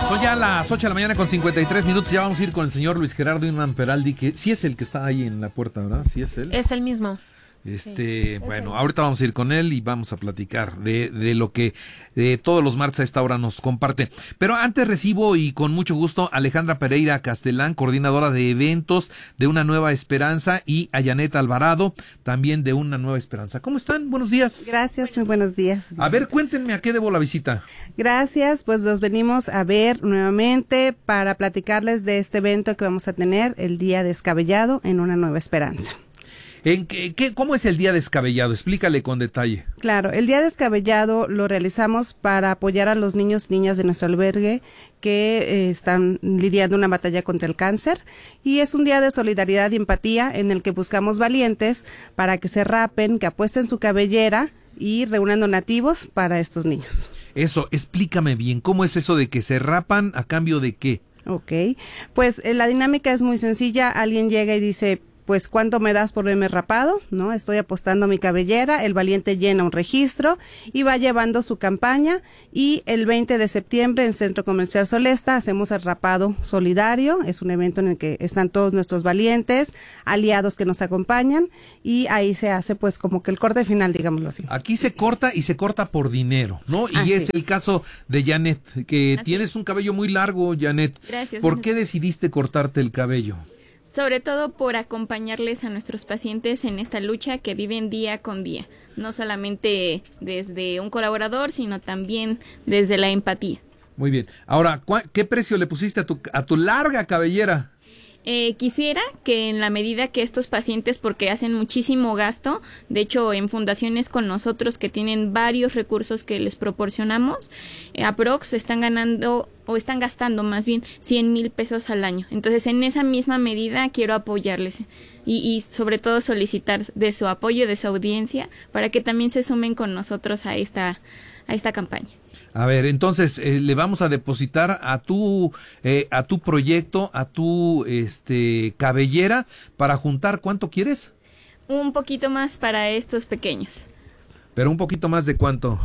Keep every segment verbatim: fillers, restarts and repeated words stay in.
Son ya las ocho de la mañana con cincuenta y tres minutos. Ya vamos a ir con el señor Luis Gerardo Inman Peraldi, que sí es el que está ahí en la puerta, ¿verdad? Sí es él. Es el mismo. Este, sí, bueno, ahorita vamos a ir con él y vamos a platicar de, de lo que de todos los martes a esta hora nos comparte. Pero antes recibo y con mucho gusto a Alejandra Pereira Castelán, coordinadora de eventos de Una Nueva Esperanza, y a Janet Alvarado, también de Una Nueva Esperanza. ¿Cómo están? Buenos días. Gracias, muy buenos días. A ver, cuéntenme a qué debo la visita. Gracias, pues los venimos a ver nuevamente para platicarles de este evento que vamos a tener el Día Descabellado en Una Nueva Esperanza. ¿En qué, qué, ¿Cómo es el Día Descabellado? Explícale con detalle. Claro, el Día Descabellado lo realizamos para apoyar a los niños y niñas de nuestro albergue que eh, están lidiando una batalla contra el cáncer, y es un día de solidaridad y empatía en el que buscamos valientes para que se rapen, que apuesten su cabellera y reúnan donativos para estos niños. Eso, explícame bien, ¿cómo es eso de que se rapan a cambio de qué? Ok, pues eh, la dinámica es muy sencilla. Alguien llega y dice: pues, ¿cuánto me das por verme rapado? ¿No? Estoy apostando mi cabellera. El valiente llena un registro y va llevando su campaña, y el veinte de septiembre en Centro Comercial Solesta hacemos el rapado solidario. Es un evento en el que están todos nuestros valientes, aliados que nos acompañan, y ahí se hace pues como que el corte final, digámoslo así. Aquí se corta y se corta por dinero, ¿no? Y Así es es. el caso de Janet, que Así tienes es. un cabello muy largo, Janet. Gracias. ¿Por qué decidiste cortarte el cabello? Sobre todo por acompañarles a nuestros pacientes en esta lucha que viven día con día, no solamente desde un colaborador, sino también desde la empatía. Muy bien. Ahora, ¿qué precio le pusiste a tu, a tu larga cabellera? Eh, quisiera que en la medida que estos pacientes, porque hacen muchísimo gasto, de hecho en fundaciones con nosotros que tienen varios recursos que les proporcionamos, eh, aprox están ganando o están gastando más bien cien mil pesos al año. Entonces en esa misma medida quiero apoyarles y, y sobre todo solicitar de su apoyo, de su audiencia, para que también se sumen con nosotros a esta, a esta campaña. A ver, entonces eh, le vamos a depositar a tu eh, a tu proyecto, a tu este cabellera, para juntar, ¿cuánto quieres? Un poquito más para estos pequeños. Pero un poquito más de cuánto.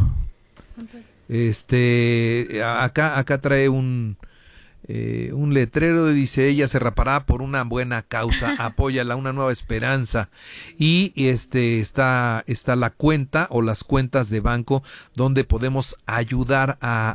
Este, acá acá trae un eh, un letrero, dice: ella se rapará por una buena causa, apóyala, Una Nueva Esperanza. Y este está está la cuenta o las cuentas de banco donde podemos ayudar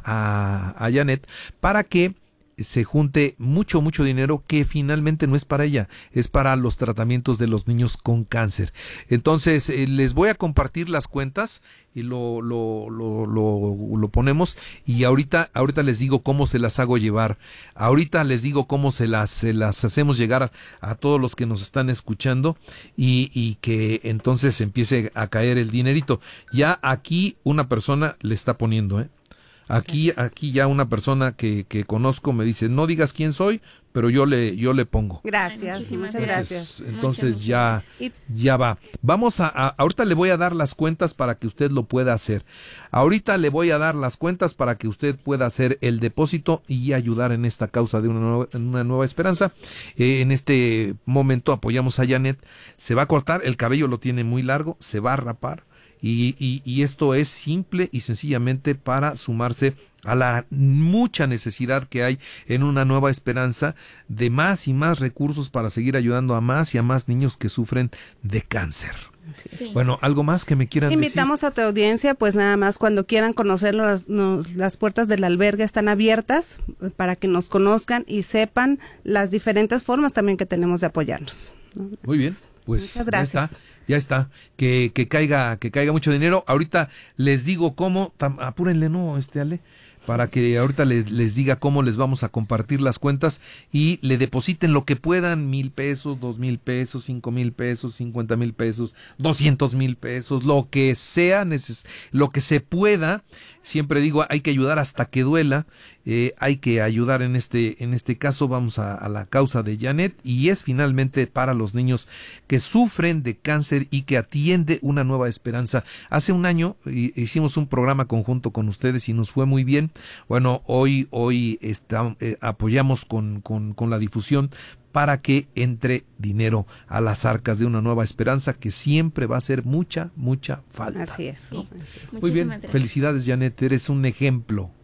a, a, a Janet para que se junte mucho, mucho dinero que finalmente no es para ella, es para los tratamientos de los niños con cáncer. Entonces, eh, les voy a compartir las cuentas y lo, lo, lo, lo, lo ponemos, y ahorita, ahorita les digo cómo se las hago llevar. Ahorita les digo cómo se las, se las hacemos llegar a, a todos los que nos están escuchando, y, y que entonces empiece a caer el dinerito. Ya aquí una persona le está poniendo, ¿eh? Aquí, aquí ya una persona que, que conozco me dice: no digas quién soy, pero yo le, yo le pongo. Gracias, Ay, muchas gracias. Entonces, entonces muchas, ya, muchas ya va. Vamos a, a, ahorita le voy a dar las cuentas para que usted lo pueda hacer. Ahorita le voy a dar las cuentas para que usted pueda hacer el depósito y ayudar en esta causa de una nueva, una nueva esperanza. Eh, en este momento apoyamos a Janet. Se va a cortar, el cabello lo tiene muy largo, se va a rapar. Y, y, y esto es simple y sencillamente para sumarse a la mucha necesidad que hay en Una Nueva Esperanza de más y más recursos para seguir ayudando a más y a más niños que sufren de cáncer. Así es. Sí. Bueno, ¿algo más que me quieran Invitamos decir? a tu audiencia, pues nada más, cuando quieran conocerlo, las, no, las puertas del albergue están abiertas para que nos conozcan y sepan las diferentes formas también que tenemos de apoyarnos, ¿no? Muy bien, pues Muchas gracias. ya está. Ya está, que, que caiga, que caiga mucho dinero. Ahorita les digo cómo, tam, apúrenle, no, este Ale, para que ahorita les, les diga cómo les vamos a compartir las cuentas y le depositen lo que puedan: mil pesos, dos mil pesos, cinco mil pesos, cincuenta mil pesos, doscientos mil pesos, lo que sea, neces lo que se pueda. Siempre digo, hay que ayudar hasta que duela. Eh, hay que ayudar en este en este caso. Vamos a, a la causa de Janet, y es finalmente para los niños que sufren de cáncer y que atiende Una Nueva Esperanza. Hace un año hicimos un programa conjunto con ustedes y nos fue muy bien. Bueno, hoy hoy está, eh, apoyamos con, con, con la difusión para que entre dinero a las arcas de Una Nueva Esperanza, que siempre va a hacer mucha, mucha falta. Así es. Sí. Muy bien, Muchísimas gracias. felicidades, Janet, eres un ejemplo.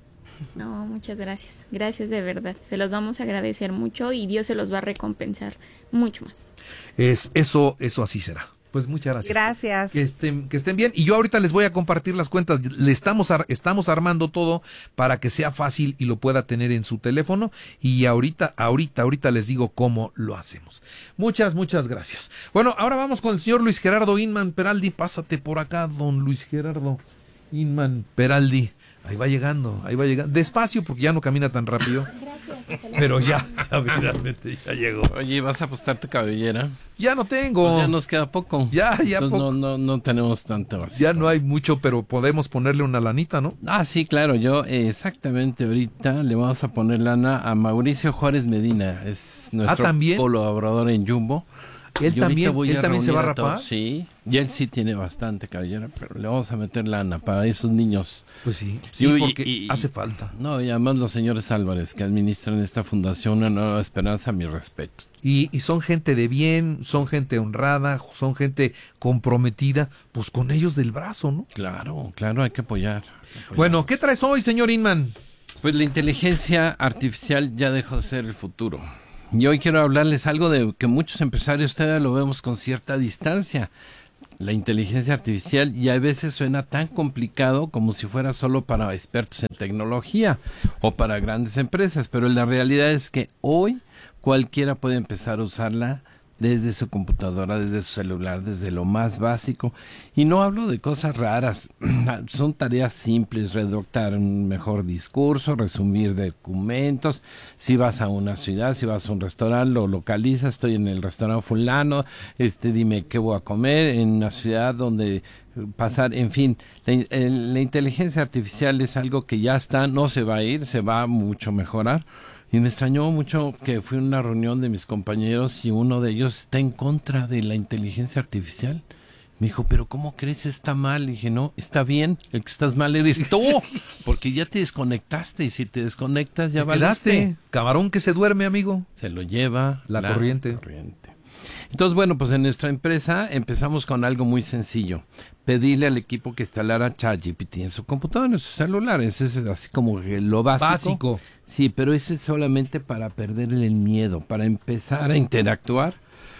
No, muchas gracias. Gracias de verdad. Se los vamos a agradecer mucho y Dios se los va a recompensar mucho más. Es, eso, eso así será. Pues muchas gracias. Gracias. Que estén, que estén bien. Y yo ahorita les voy a compartir las cuentas. Le estamos, ar, estamos armando todo para que sea fácil y lo pueda tener en su teléfono. Y ahorita, ahorita, ahorita les digo cómo lo hacemos. Muchas, muchas gracias. Bueno, ahora vamos con el señor Luis Gerardo Inman Peraldi. Pásate por acá, don Luis Gerardo Inman Peraldi. Ahí va llegando, ahí va llegando. Despacio porque ya no camina tan rápido. Gracias. Pero ya, ya finalmente ya llegó. Oye, ¿vas a apostar tu cabellera? Ya no tengo. Pues ya nos queda poco. Ya, ya Entonces poco. No, no, no tenemos tanta vacía. Ya no hay mucho, pero podemos ponerle una lanita, ¿no? Ah, sí, claro. Yo eh, exactamente ahorita le vamos a poner lana a Mauricio Juárez Medina. Es nuestro ah, ¿también? colaborador en Jumbo. Él Yo también, voy él a también se va a reunir rapar. todos, sí, y él sí tiene bastante cabellera, pero le vamos a meter lana para esos niños. Pues sí, sí, Y- porque y- hace falta. No, y además los señores Álvarez que administran esta fundación Una Nueva Esperanza, mi respeto. Y, y son gente de bien, son gente honrada, son gente comprometida, pues con ellos del brazo, ¿no? Claro, claro, hay que apoyar. apoyar. Bueno, ¿qué traes hoy, señor Inman? Pues la inteligencia artificial ya dejó de ser el futuro. Y hoy quiero hablarles algo de que muchos empresarios todavía lo vemos con cierta distancia. La inteligencia artificial y a veces suena tan complicado como si fuera solo para expertos en tecnología o para grandes empresas, pero la realidad es que hoy cualquiera puede empezar a usarla desde su computadora, desde su celular, desde lo más básico. Y no hablo de cosas raras, son tareas simples, redactar un mejor discurso, resumir documentos. Si vas a una ciudad, si vas a un restaurante, lo localizas, estoy en el restaurante fulano, este, dime qué voy a comer, en una ciudad donde pasar, en fin, la, la inteligencia artificial es algo que ya está, no se va a ir, se va a mucho mejorar. Y me extrañó mucho que fui a una reunión de mis compañeros y uno de ellos está en contra de la inteligencia artificial. Me dijo, pero ¿cómo crees? Está mal. Y dije, no, está bien. El que estás mal eres tú, porque ya te desconectaste y si te desconectas ya valiste. Camarón que se duerme, amigo. Se lo lleva la, la corriente. corriente. Entonces, bueno, pues en nuestra empresa empezamos con algo muy sencillo. Pedirle al equipo que instalara ChatGPT en su computadora, en su celular. Eso es así como lo básico. Básico. Sí, pero eso es solamente para perderle el miedo, para empezar a interactuar,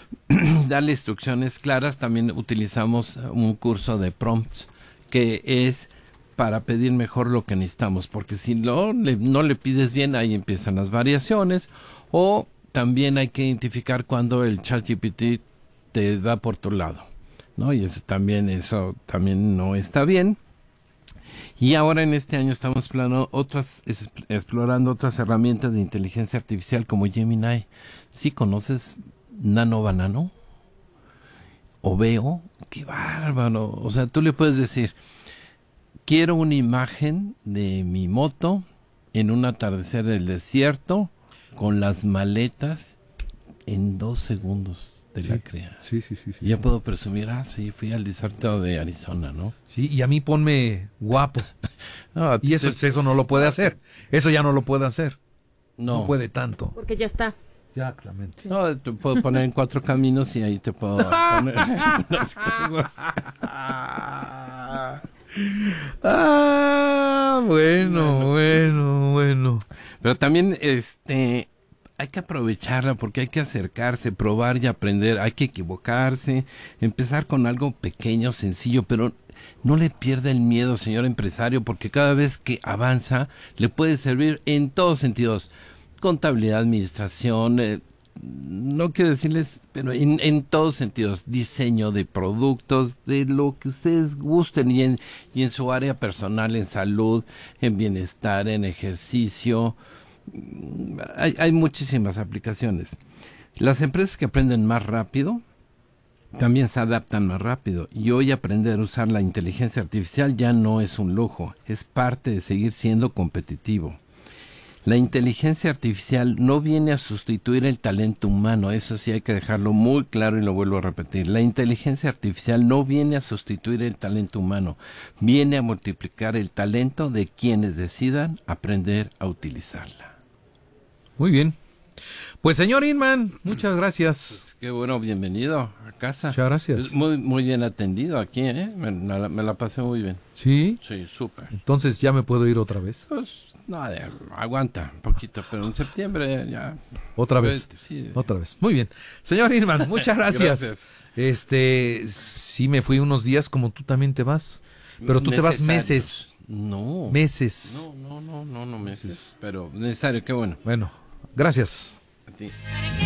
darle instrucciones claras. También utilizamos un curso de prompts que es para pedir mejor lo que necesitamos, porque si no le, no le pides bien, ahí empiezan las variaciones. O también hay que identificar cuando el ChatGPT te da por tu lado, ¿no? Y eso también, eso también no está bien. Y ahora en este año estamos explorando otras, explorando otras herramientas de inteligencia artificial como Gemini. ¿Sí conoces Nano Banano? ¿O Veo? ¡Qué bárbaro! O sea, tú le puedes decir, quiero una imagen de mi moto en un atardecer del desierto con las maletas en dos segundos. De sí, la crea. Sí, sí, sí, sí. Ya sí. puedo presumir, ah, sí, fui al desierto de Arizona, ¿no? Sí, y a mí ponme guapo. No, y eso, te... eso no lo puede hacer. Eso ya no lo puede hacer. No. No puede tanto. Porque ya está. Exactamente. No, te puedo poner en cuatro caminos y ahí te puedo poner las cosas. Ah, bueno, bueno, bueno. Pero también, este... hay que aprovecharla porque hay que acercarse, probar y aprender, hay que equivocarse, empezar con algo pequeño, sencillo, pero no le pierda el miedo, señor empresario, porque cada vez que avanza le puede servir en todos sentidos, contabilidad, administración, eh, no quiero decirles, pero en, en todos sentidos, diseño de productos, de lo que ustedes gusten y en, y en su área personal, en salud, en bienestar, en ejercicio. Hay, hay muchísimas aplicaciones. Las empresas que aprenden más rápido también se adaptan más rápido, y hoy aprender a usar la inteligencia artificial ya no es un lujo, es parte de seguir siendo competitivo. La inteligencia artificial no viene a sustituir el talento humano, eso sí hay que dejarlo muy claro y lo vuelvo a repetir. La inteligencia artificial no viene a sustituir el talento humano, viene a multiplicar el talento de quienes decidan aprender a utilizarla. Muy bien, Pues señor Inman, muchas gracias. Qué bueno, bienvenido a casa. Muchas gracias. Es muy, muy bien atendido aquí, ¿eh? Me, me la, me la pasé muy bien. ¿Sí? Sí, súper. Entonces ya me puedo ir otra vez. Pues, no, de- aguanta un poquito, pero en septiembre ya. Otra vez. Pues, sí. Otra vez. Muy bien. Señor Inman, muchas gracias. Gracias. Este, sí me fui unos días como tú también te vas. Pero tú te vas Necesarios. meses. No. Meses. No, no, no, no, no meses. Pero necesario, qué bueno. Bueno, gracias. A ti.